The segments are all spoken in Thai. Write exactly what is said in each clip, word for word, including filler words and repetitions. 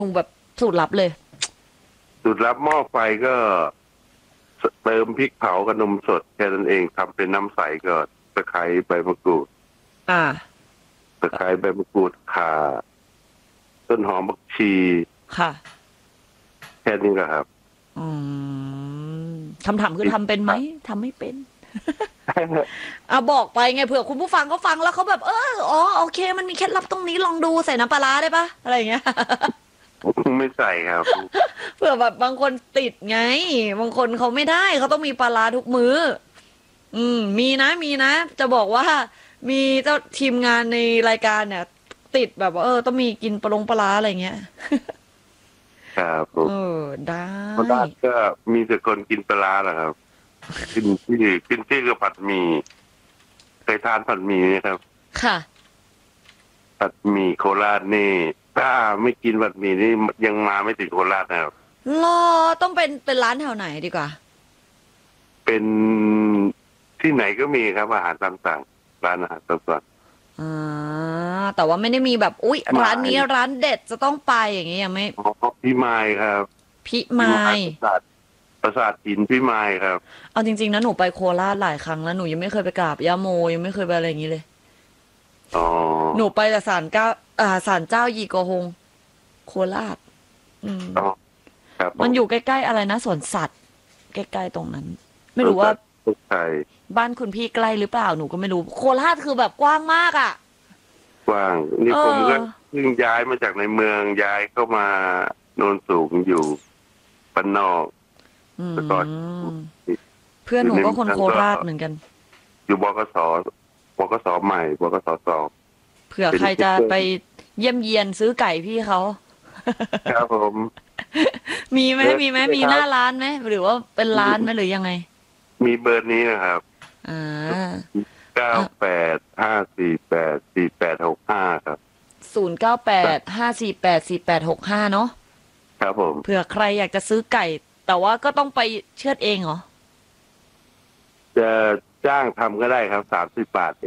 นูแบบสูตรลับเลยสูตรลับหม้อไฟก็เติมพริกเผากับนมสดแค่นั้นเองทำเป็นน้ำใสก็ตะไคร้ใบมะกรูดอ่าตะไคร้ใบมะกรูดข่าต้นหอมบักชีค่ะแค่นี้ก็ครับอืมคำถามคือทำเป็นไหมทำไม่เป็นอ่ะบอกไปไงเผื่อคุณผู้ฟังเขาฟังแล้วเขาแบบเอออ๋อโอเคมันมีเคล็ดลับตรงนี้ลองดูใส่น้ำปลาร้าได้ปะอะไรอย่างเงี้ยไม่ใส่ครับเผื่อแบบบางคนติดไงบางคนเขาไม่ได้เขาต้องมีปลาร้าทุกมื้ออืมมีนะมีนะจะบอกว่ามีเจ้าทีมงานในรายการเนี่ยติดแบบว่าเออต้องมีกินปลาลงปลาร้าอะไรเงี้ยครับผเอมอได้โคราชก็มีแต่คนกินปลาร้าแหละครับขึ้นที่ขึ้นที่ก็ผัดหมี่เคยทานผัดหมี่ไหมครับค่ะผัดหมี่โคราชนี่ถ้าไม่กินผัดหมี่นี่ยังมาไม่ถึงโคราชนะครับรอต้องเป็นเป็นร้านแถวไหนดีกว่าเป็นที่ไหนก็มีครับอาหารตามสั่งร้านอาหารตามสั่งอ่าแต่ว่าไม่ได้มีแบบอุ๊ยไมร้านนี้่ร้านเด็ดจะต้องไปอย่างเงี้ยยังไม่อ๋อพี่ไม้ครับพิพี่ไม้มายปราสาทปราสาทหินพี่ไม้ครับเอาจริงๆนะหนูไปโคราชหลายครั้งแล้วหนูยังไม่เคยไปกราบย่าโมยังไม่เคยไปอะไรอย่างงี้เลยอ๋อหนูไปแต่ศาลเก้าอ่าศาลเจ้ายีโกฮงโคราชอืมอ๋อครับผมมันอยู่ใกล้ๆอะไรนะสวนสัตว์ใกล้ๆตรงนั้น ไม่บริรู้ว่าษัททุกไทยบ้านคุณพี่ใกล้หรือเปล่าหนูก็ไม่รู้โคราชคือแบบกว้างมากอ่ะกว้างนี่เอผมก็อเพิ่งย้ายมาจากในเมืองย้ายเข้ามาโนนสูงอยู่ปานนอกอืแต่ก่อนมเพื่อนหนูก็คนโคราชเหมือนกันอยู่บกสบกสใหม่บกสสองเผื่อเป็นใครจะไปที่เพิ่มเยี่ยมเยียนซื้อไก่พี่เขาครับผมมีไหมเบอร์มีไหมนี้นะครับมีหน้าร้านไหมหรือว่าเป็นร้านไหมหรือยังไงมีเบอร์นี้นะครับอ่าเก้าแปดห้าสี่แปดสี่แปดหกห้าครับศูนย์เก้าแปดห้าสี่แปดสี่แปดหกห้าเนาะครับผมเผื่อใครอยากจะซื้อไก่ แต่ว่าก็ต้องไปเชือดเองเหรอจะจ้างทำก็ได้ครับสามสิบบาทเอง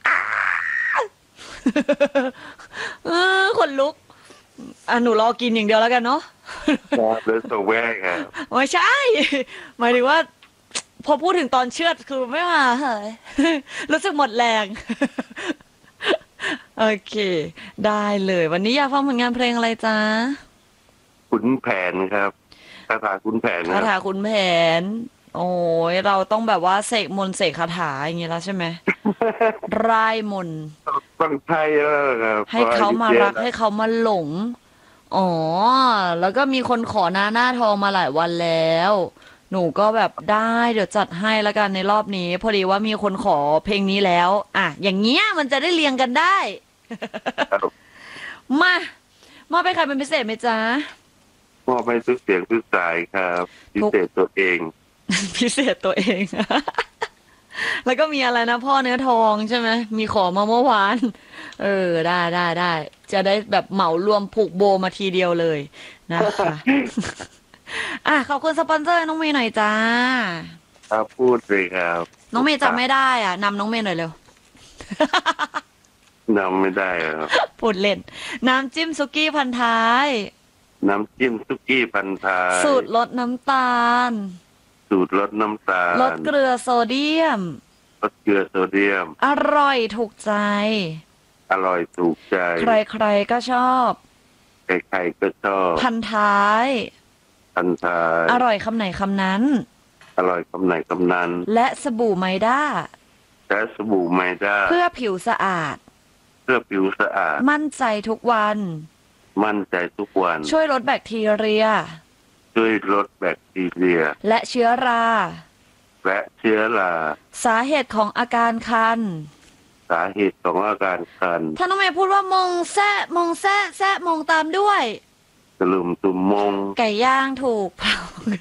เออขนลุกอ่ะหนูรอกินอย่างเดียวแล้วกันเนาะครับเลยส่งแว่ครับไม่ใช่ หมายถึงว่า พอพูดถึงตอนเชือดคือไม่มาเฮ้ยรู้สึกหมดแรง โอเค ได้เลย วันนี้อยากฟังผลงานเพลงอะไรจ๊ะขุนแผนครับคาถาขุนแผนครับคาถาคุณแผน โอ้ยเราต้องแบบว่าเสกมนต์เสกคาถาอย่างเงี้ยแล้วใช่ไหมร่ายมนต์ต้องใช่แล้วครับให้เขามารักให้เขามาหลง อ๋อ แล้วก็มีคนขอหน้าหน้าทองมาหลายวันแล้ว หนูก็แบบได้เดี๋ยวจัดให้แล้วกันในรอบนี้ พอดีว่ามีคนขอเพลงนี้แล้ว อ่ะ อย่างเงี้ยมันจะได้เรียงกันได้ครับมา มาไปนใครเป็นพิเศษไหมจ๊ะมอบให้ทุกเสียงทุกสายครับพิทุกเศษตัวเองพิเศษตัวเอง แล้วก็มีอะไรนะพ่อเนื้อทองใช่ไหม มีขอมาเมื่อวาน เออ ได้ได้ได้ จะได้แบบเหมารวมผูกโบมาทีเดียวเลยนะคะ อ่ะขอบคุณสปอนเซอร์น้องเมย์หน่อยจ้าครับพูดเลยครับน้องเมย์จำไม่ได้อ่ะนำน้องเมย์หน่อยเร็วนำไม่ได้ครับพูดเล่น น้ำจิ้มซุกี้พันท้ายน้ำจิ้มซุกี้พันท้ายสูตรลดน้ำตาลสูตรลดน้ำตาลดลเกลือโซเดียมลดเกลือโซเดียมอร่อยถูกใจอร่อยถูกใจใครๆก็ชอบใครๆก็ชอบพันท้ายพันท้ายอร่อยคำไหนคำนั้นอร่อยคำไหนคำนั้นและสบู่ไมด้าและสบู่ไมด้าเพื่อผิวสะอาดเพื่อผิวสะอาดมั่นใจทุกวันมั่นใจทุกวันช่วยลดแบคทีเรียช่วยลดแบคทีเรียและเชื้อราและเชื้อราสาเหตุของอาการคันสาเหตุของอาการคันถ้าน้องเมย์พูดว่ามงแซะมงแซะแซะมงตามด้วยกระลุมตุ่มมงไก่ย่างถูกเผา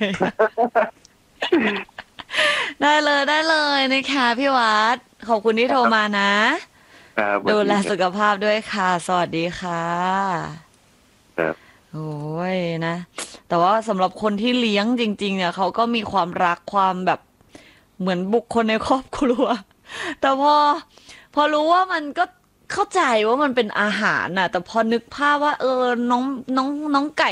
ได้เลยได้เลยนะคะพี่วัดขอบคุณที่โทรมานะครับ ดูแลสุขภาพด้วยค่ะ สวัสดีค่ะครับโอ้ยนะ แต่ว่าสำหรับคนที่เลี้ยงจริงๆเนี่ยเขาก็มีความรักความแบบเหมือนบุคคลในครอบครัว แต่พอพอรู้ว่ามันก็เข้าใจว่ามันเป็นอาหารน่ะแต่พอนึกภาพว่าเออน้องน้องน้องไก่